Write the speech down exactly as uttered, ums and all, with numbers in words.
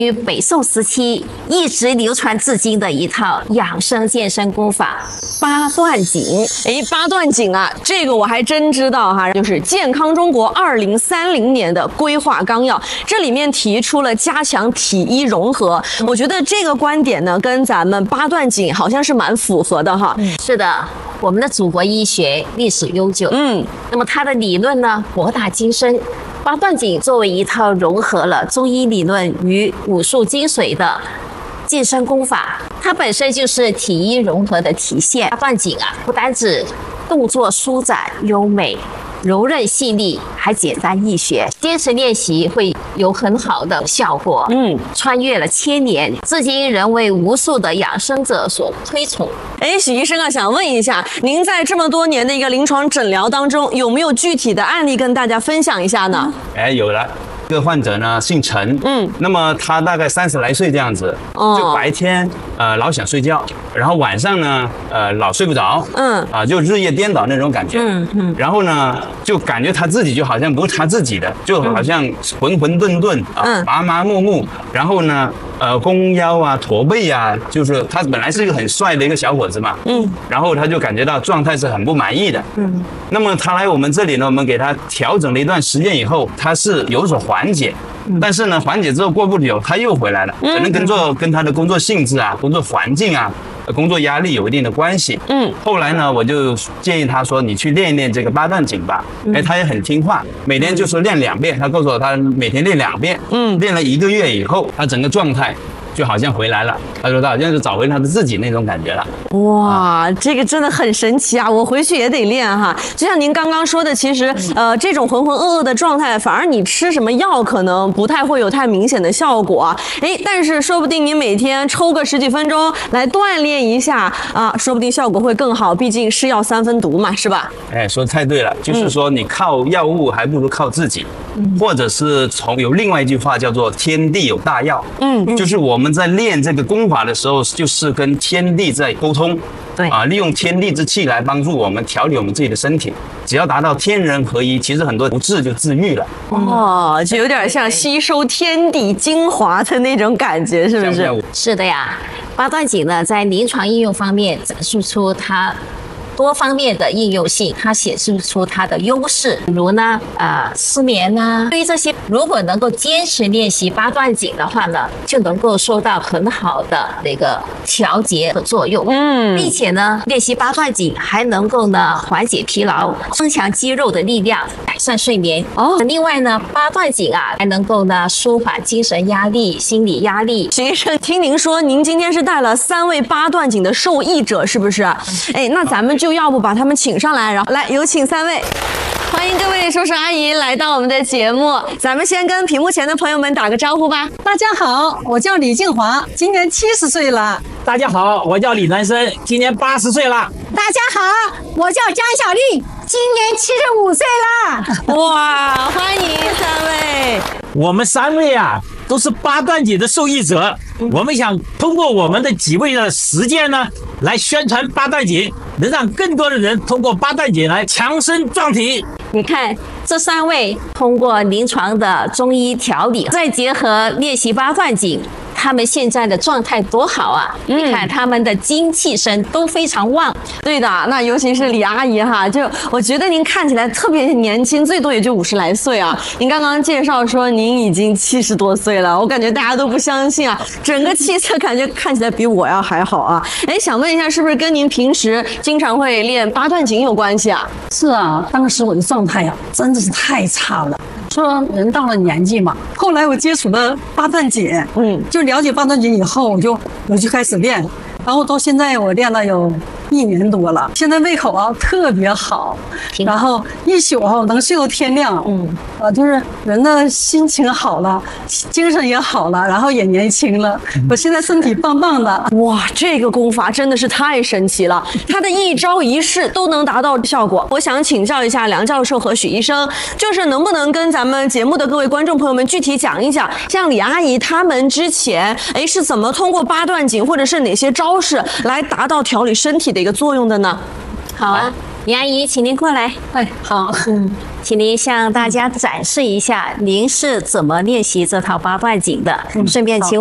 于北宋时期一直流传至今的一套养生健身功法——八段锦。 哎，八段锦啊，这个我还真知道哈，就是健康中国二零三零年的规划纲要，这里面提出了加强体医融合。我觉得这个观点呢，跟咱们八段锦好像是蛮符合的哈。 嗯，是的。我们的祖国医学历史悠久，嗯，那么它的理论呢博大精深。八段锦作为一套融合了中医理论与武术精髓的健身功法，它本身就是体医融合的体现。八段锦啊，不单指动作舒展优美、柔韧细腻，还简单易学，坚持练习会有很好的效果。嗯，穿越了千年，至今仍为无数的养生者所推崇。 哎，许医生啊，想问一下，您在这么多年的一个临床诊疗当中，有没有具体的案例跟大家分享一下呢？ 哎，有了。这个患者呢姓陈，嗯，那么他大概三十来岁这样子，哦，就白天呃老想睡觉，然后晚上呢呃老睡不着，嗯，啊就日夜颠倒那种感觉，嗯嗯，然后呢就感觉他自己就好像不是他自己的，就好像浑浑沌沌啊，麻麻木木，然后呢呃弓腰啊驼背啊，就是他本来是一个很帅的一个小伙子嘛，嗯，然后他就感觉到状态是很不满意的，嗯，那么他来我们这里呢，我们给他调整了一段时间以后，他是有所缓。缓解，但是呢，缓解之后过不久他又回来了，可能跟做跟他的工作性质啊、工作环境啊、工作压力有一定的关系。嗯，后来呢，我就建议他说：“你去练一练这个八段锦吧。”哎，他也很听话，每天就说练两遍。他告诉我，他每天练两遍。嗯，练了一个月以后，他整个状态就好像回来了。他说他好像是找回他的自己那种感觉了。 哇，啊、这个真的很神奇啊！我回去也得练哈。就像您刚刚说的，其实呃，这种浑浑噩噩的状态，反而你吃什么药可能不太会有太明显的效果。哎，但是说不定你每天抽个十几分钟来锻炼一下啊，说不定效果会更好。毕竟是药三分毒嘛，是吧？ 哎，说得太对了，就是说你靠药物还不如靠自己，嗯、或者是从有另外一句话叫做“天地有大药”，嗯，就是我们在练这个功法的时候，就是跟天地在沟通。对啊，利用天地之气来帮助我们调理我们自己的身体，只要达到天人合一，其实很多不治就治愈了。 哦，就有点像吸收天地精华的那种感觉，是不是？ 是的呀，八段锦呢，在临床应用方面展示出它多方面的应用性，它显示出它的优势，比如呢，呃，失眠啊，对于这些，如果能够坚持练习八段锦的话呢，就能够收到很好的那个调节的作用，嗯，并且呢，练习八段锦还能够呢缓解疲劳，增强肌肉的力量，改善睡眠。哦，另外呢，八段锦啊，还能够呢舒缓精神压力、心理压力。 徐医生，听您说，您今天是带了三位八段锦的受益者，是不是？哎，那咱们就要不把他们请上来，然后来有请三位，欢迎各位叔叔阿姨来到我们的节目。咱们先跟屏幕前的朋友们打个招呼吧。 大家好，我叫李静华，今年七十岁了。 大家好，我叫李南生，今年八十岁了。 大家好，我叫江小丽，今年七十五岁了。 哇，欢迎三位。 我们三位啊，都是八段锦的受益者。我们想通过我们的几位的实践呢，来宣传八段锦，能让更多的人通过八段锦来强身壮体。 你看这三位通过临床的中医调理，再结合练习八段锦，他们现在的状态多好啊！嗯、你看他们的精气神都非常旺。 对的，那尤其是李阿姨哈，就我觉得您看起来特别年轻，最多也就五十来岁啊。您刚刚介绍说您已经七十多岁了，我感觉大家都不相信啊，整个气色感觉看起来比我要还好啊。哎，想问一下，是不是跟您平时经常会练八段锦有关系啊？ 是啊，当时我的状态呀、啊，真的是太差了。说人到了年纪嘛，后来我接触了八段锦，嗯，就了解八段锦以后，我就我就开始练，然后到现在我练了有一年多了，现在胃口啊特别好，然后一宿啊能睡到天亮，嗯，啊就是人的心情好了，精神也好了，然后也年轻了，我现在身体棒棒的。 哇，这个功法真的是太神奇了，它的一招一式都能达到效果。我想请教一下梁教授和许医生，就是能不能跟咱们节目的各位观众朋友们具体讲一讲，像李阿姨他们之前哎是怎么通过八段锦或者是哪些招式来达到调理身体的一个作用的呢？ 好啊， 李阿姨，请您过来。 哎，好， 嗯，请您向大家展示一下您是怎么练习这套八段锦的，顺便请。